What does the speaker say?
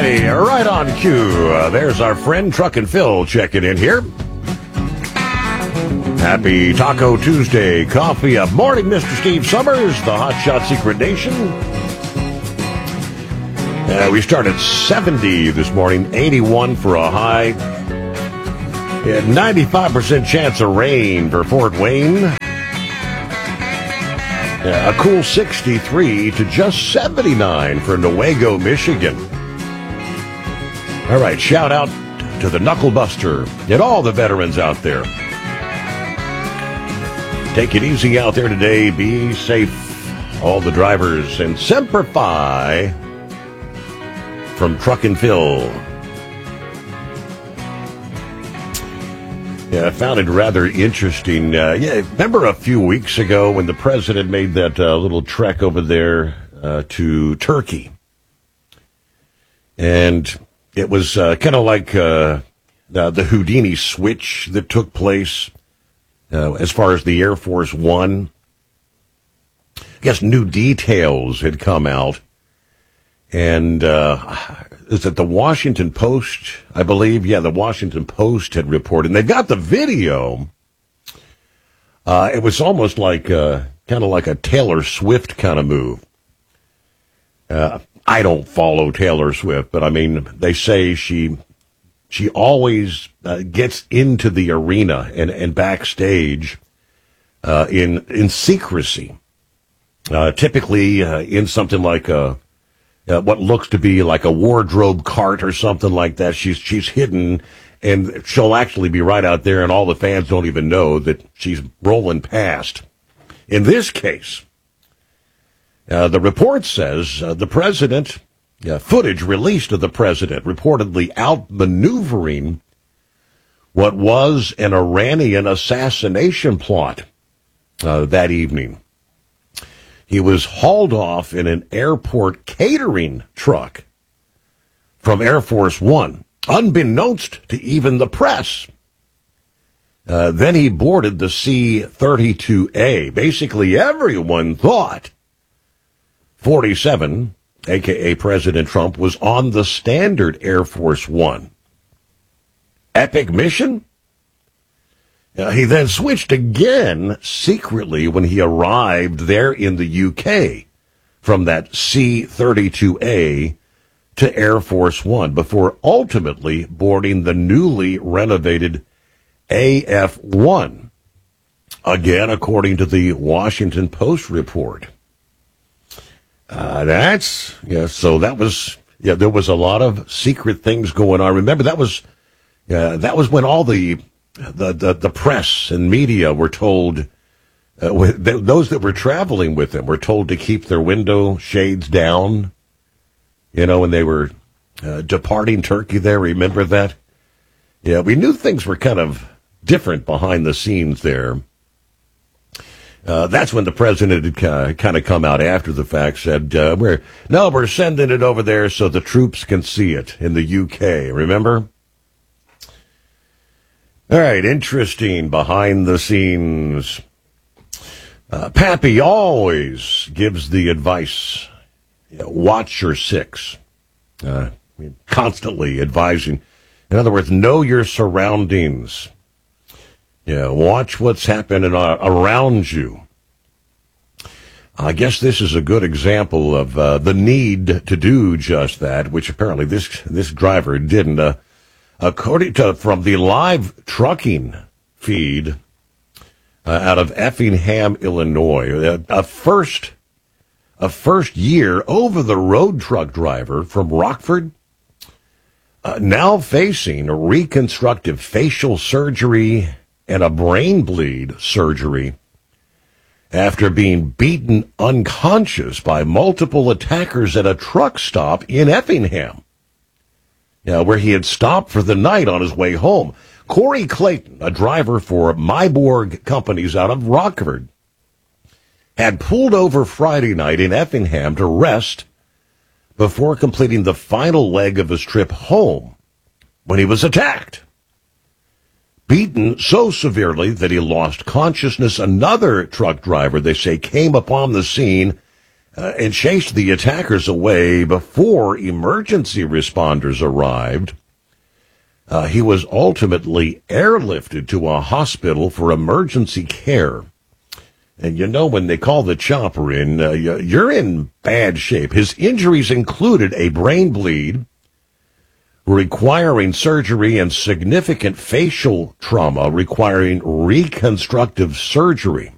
righty, right on cue. There's our friend Truckin' Phil checking in here. Happy Taco Tuesday. Coffee up. Morning, Mr. Steve Summers, the Hot Shot Secret Nation. We started 70 this morning, 81 for a high. 95% chance of rain for Fort Wayne. A cool 63 to just 79 for Newaygo, Michigan. All right, shout out to the Knuckle Buster and all the veterans out there. Take it easy out there today. Be safe, all the drivers. And Semper Fi from Truckin' Phil. Yeah, I found it rather interesting. Remember a few weeks ago when the president made that little trek over there to Turkey? And it was kind of like the Houdini switch that took place as far as the Air Force One. I guess new details had come out. And is it the Washington Post, I believe? Yeah, the Washington Post had reported. And they've got the video. It was almost like kind of like a Taylor Swift kind of move. I don't follow Taylor Swift, but I mean, they say she always gets into the arena and backstage in secrecy. Typically in something like what looks to be like a wardrobe cart or something like that. She's hidden, and she'll actually be right out there, and all the fans don't even know that she's rolling past. In this case, the report says the president, footage released of the president reportedly outmaneuvering what was an Iranian assassination plot that evening. He was hauled off in an airport catering truck from Air Force One, unbeknownst to even the press. Then he boarded the C-32A. Basically, everyone thought 47, a.k.a. President Trump, was on the standard Air Force One. Epic mission? He then switched again secretly when he arrived there in the UK from that C-32A to Air Force One before ultimately boarding the newly renovated AF-1. Again, according to the Washington Post report. So that was, there was a lot of secret things going on. Remember, that was when all the press and media were told, those that were traveling with them were told to keep their window shades down, when they were departing Turkey there. Remember that? Yeah, we knew things were kind of different behind the scenes there. That's when the president had kind of come out after the fact, said, we're sending it over there so the troops can see it in the UK. Remember? All right, interesting behind the scenes. Pappy always gives the advice, watch your six. Constantly advising. In other words, know your surroundings. Watch what's happening around you. I guess this is a good example of the need to do just that, which apparently this driver didn't. According to from the live trucking feed out of Effingham, Illinois, a first year over the road truck driver from Rockford, now facing a reconstructive facial surgery and a brain bleed surgery after being beaten unconscious by multiple attackers at a truck stop in Effingham, where he had stopped for the night on his way home. Corey Clayton, a driver for Myborg Companies out of Rockford, had pulled over Friday night in Effingham to rest before completing the final leg of his trip home when he was attacked. Beaten so severely that he lost consciousness, another truck driver, they say, came upon the scene and chased the attackers away before emergency responders arrived. He was ultimately airlifted to a hospital for emergency care. And you know, when they call the chopper in, you're in bad shape. His injuries included a brain bleed, requiring surgery, and significant facial trauma requiring reconstructive surgery.